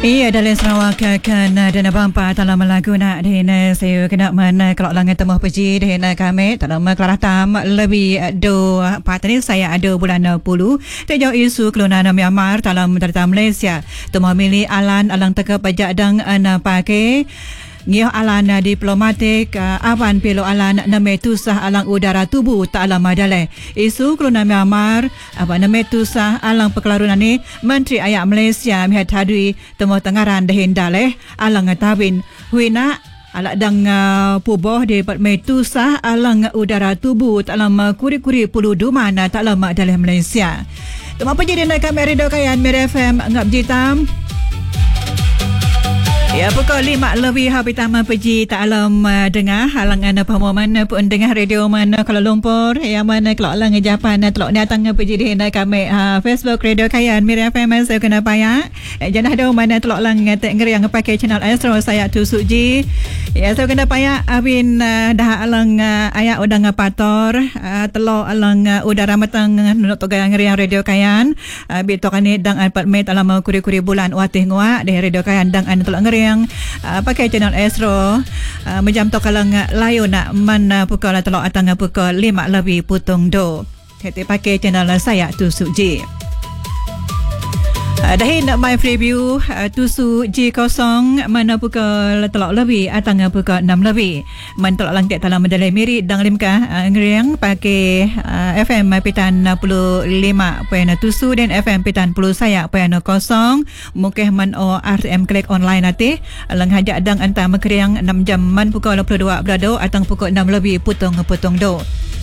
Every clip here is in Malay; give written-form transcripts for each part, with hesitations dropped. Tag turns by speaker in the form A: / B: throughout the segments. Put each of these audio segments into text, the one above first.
A: Iya, dalam Sarawak kan dan bampa dalam lagu nak dan saya kena mana kalau langan temu peji dan kami dalam kelas tam lebih do patni saya ada bulan 10 tejau isu kelunan Myanmar dalam data Malaysia temu milih alan alang teka pajak dang ana pakai ngih alan diplomatik awan pelo alan nametusah alang udara tubuh tak lama dale isu keluna Myanmar aban nametusah alang pekelarunan ni Menteri Ayak Malaysia mihat hadui temu tengaran dahin dale alang tawin huina ala dang puboh di metusah alang udara tubuh tak lama kuri-kuri pulu dumana tak lama dale Malaysia temu penjadi nak kami Radio Kayan Mir FM ngap jitam. Ya, pukul 5 lebih habitama peji tak alam dengar halangan pemahaman pun dengar radio mana Kuala Lumpur yang mana kelak lang Japan telok datang peji di kami Facebook Radio Kayan Mir FM saya kena payah janah do mana telok lang tek ngeri yang pakai channel Astro saya tu suji ya saya kena payah abin dah alang ayak udang pator telok alang udara matang nunuk toga ngeri yang Radio Kayan bitokani dang apartment alam kuri-kuri bulan watih ngwa di Radio Kayan dang an telok ngeri yang pakai channel Astro menjam to kalang layo nak man pukul telok atang pukul 5 lebih putung do hati pakai channel saya tu suji dahin my preview tusu G0 mana pukul telok lebih atang pukul 6 lebih man telok lang tak dalam medalai miri dang limka ngeriang pakai FM pitan 65.7 dan FM pitan 10 saya .0 mungkin man o RTM klik online nanti lang hajak dang anta mekeriang 6 jam man pukul 22 berado atang pukul 6 lebih putung do.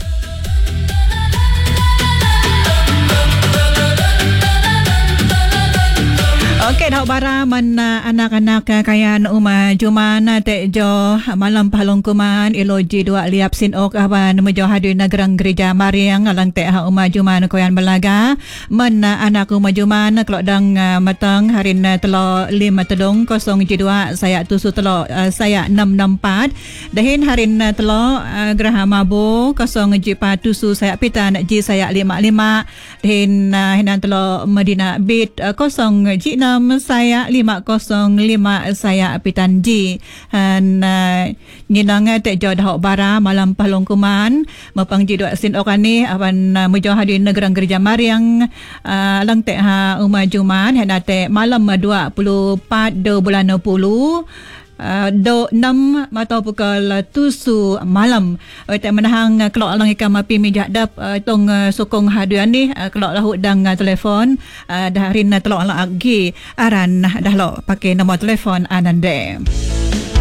A: Okey, dah bara mana anak-anak kayan Uma Juman tejo malam palongkuman iloji dua liap sin ok awan mejo hadu nagerang gereja Mariang alang te Uma Juman koyan belaga mana anak Uma Juman kelok dang matang harin telo 5 telung 0G2 saya tusu telo saya 664 dahin harin telo Geraha Mabu 0G4 tusu saya pitan G saya 55 dahin hinan telo Medina Bit 0G6 saya 505 saya pitan G dan nginang tejo dah bara malam palongkuman mapang G2 sin okani awan mujo hadin negerang gereja Mariang lang te Uma Juman henate malam 24 do bulan 10 do 6 atau pukul 7 malam tak menahang kelok lang ikam api mijak dap tong sokong haduan ni kelok lahu dang telefon dah harin telok lang agi aran dah lo pakai nombor telefon anande.